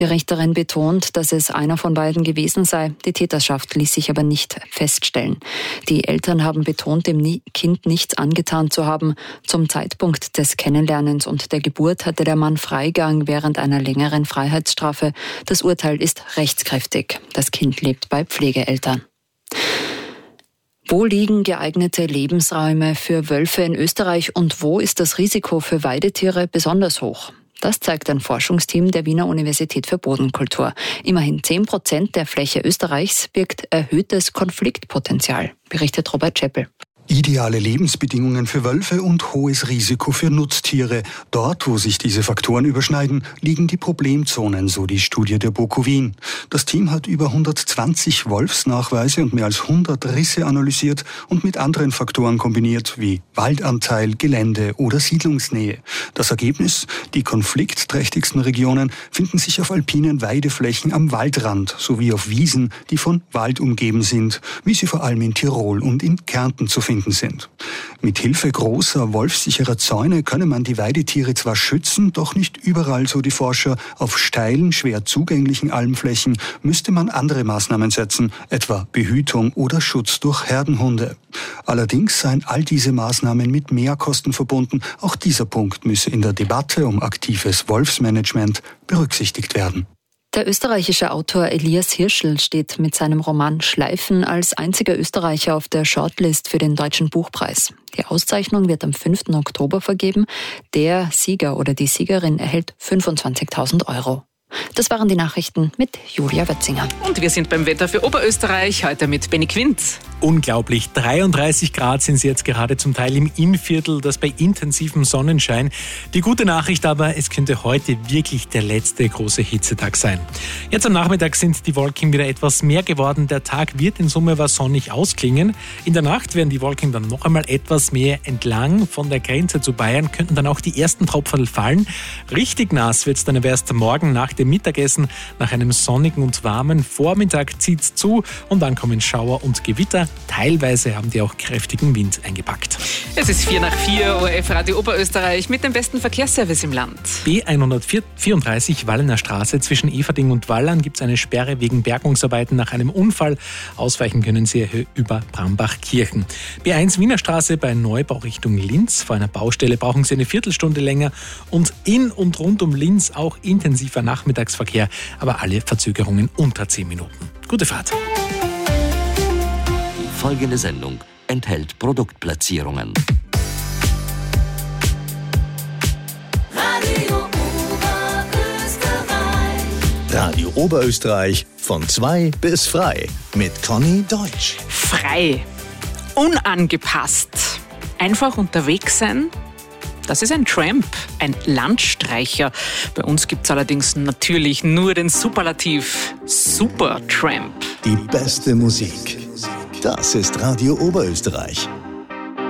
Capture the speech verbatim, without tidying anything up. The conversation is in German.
Die Richterin betont, dass es einer von beiden gewesen sei. Die Täterschaft ließ sich aber nicht feststellen. Die Eltern haben betont, dem Kind nichts angetan zu haben. Zum Zeitpunkt des Kennenlernens und der Geburt hatte der Mann Freigang während einer längeren Freiheitsstrafe. Das Urteil ist rechtskräftig. Das Kind lebt bei Pflegeeltern. Wo liegen geeignete Lebensräume für Wölfe in Österreich und wo ist das Risiko für Weidetiere besonders hoch? Das zeigt ein Forschungsteam der Wiener Universität für Bodenkultur. Immerhin zehn Prozent der Fläche Österreichs birgt erhöhtes Konfliktpotenzial, berichtet Robert Scheppel. Ideale Lebensbedingungen für Wölfe und hohes Risiko für Nutztiere. Dort, wo sich diese Faktoren überschneiden, liegen die Problemzonen, so die Studie der BOKU Wien. Das Team hat über hundertzwanzig Wolfsnachweise und mehr als hundert Risse analysiert und mit anderen Faktoren kombiniert, wie Waldanteil, Gelände oder Siedlungsnähe. Das Ergebnis? Die konfliktträchtigsten Regionen finden sich auf alpinen Weideflächen am Waldrand sowie auf Wiesen, die von Wald umgeben sind, wie sie vor allem in Tirol und in Kärnten zu finden sind. Mit Hilfe großer, wolfssicherer Zäune könne man die Weidetiere zwar schützen, doch nicht überall, so die Forscher. Auf steilen, schwer zugänglichen Almflächen müsste man andere Maßnahmen setzen, etwa Behütung oder Schutz durch Herdenhunde. Allerdings seien all diese Maßnahmen mit Mehrkosten verbunden. Auch dieser Punkt müsse in der Debatte um aktives Wolfsmanagement berücksichtigt werden. Der österreichische Autor Elias Hirschl steht mit seinem Roman Schleifen als einziger Österreicher auf der Shortlist für den Deutschen Buchpreis. Die Auszeichnung wird am fünften Oktober vergeben. Der Sieger oder die Siegerin erhält fünfundzwanzigtausend Euro. Das waren die Nachrichten mit Julia Wetzinger. Und wir sind beim Wetter für Oberösterreich, heute mit Benny Quint. Unglaublich, dreiunddreißig Grad sind es jetzt gerade zum Teil im Innviertel, das bei intensivem Sonnenschein. Die gute Nachricht aber, es könnte heute wirklich der letzte große Hitzetag sein. Jetzt am Nachmittag sind die Wolken wieder etwas mehr geworden. Der Tag wird in Summe aber sonnig ausklingen. In der Nacht werden die Wolken dann noch einmal etwas mehr entlang. Von der Grenze zu Bayern könnten dann auch die ersten Tropfen fallen. Richtig nass wird es dann aber erst morgen nach dem Mittagessen. Nach einem sonnigen und warmen Vormittag zieht es zu und dann kommen Schauer und Gewitter. Teilweise haben die auch kräftigen Wind eingepackt. Es ist vier nach vier, O R F Radio Oberösterreich mit dem besten Verkehrsservice im Land. B hundertvierunddreißig Wallener Straße zwischen Everding und Wallern gibt es eine Sperre wegen Bergungsarbeiten nach einem Unfall. Ausweichen können Sie über Brambachkirchen. B eins Wiener Straße bei Neubau Richtung Linz. Vor einer Baustelle brauchen Sie eine Viertelstunde länger. Und in und rund um Linz auch intensiver Nachmittagsverkehr, aber alle Verzögerungen unter zehn Minuten. Gute Fahrt. Folgende Sendung enthält Produktplatzierungen. Radio Oberösterreich. Radio Oberösterreich von zwei bis frei mit Conny Deutsch. Frei. Unangepasst. Einfach unterwegs sein. Das ist ein Tramp, ein Landstreicher. Bei uns gibt es allerdings natürlich nur den Superlativ Supertramp. Die beste Musik. Das ist Radio Oberösterreich.